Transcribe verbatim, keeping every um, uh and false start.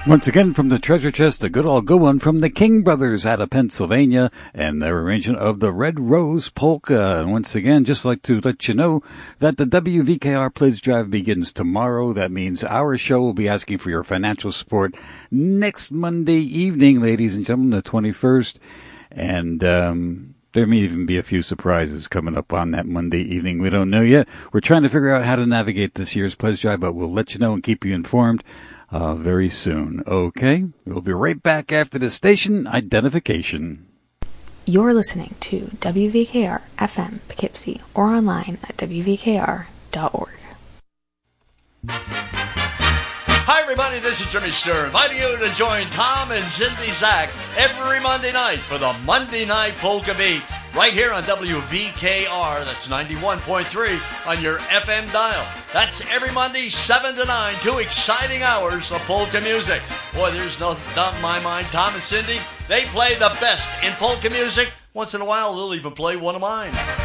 Once again from the treasure chest, a good old good one from the King Brothers out of Pennsylvania and their arrangement of the Red Rose Polka. And once again, just like to let you know that the W V K R Pledge Drive begins tomorrow. That means our show will be asking for your financial support next Monday evening, ladies and gentlemen, the twenty-first. And um, there may even be a few surprises coming up on that Monday evening. We don't know yet. We're trying to figure out how to navigate this year's Pledge Drive, but we'll let you know and keep you informed Uh, very soon. Okay, we'll be right back after the station identification. You're listening to W V K R F M Poughkeepsie or online at W V K R dot org. Hi everybody, this is Jimmy Sturr, inviting you to join Tom and Cindy Sack every Monday night for the Monday Night Polka Beat, right here on W V K R, that's ninety-one point three on your F M dial. That's every Monday, seven to nine, two exciting hours of polka music. Boy, there's no doubt in my mind, Tom and Cindy, they play the best in polka music. Once in a while, they'll even play one of mine.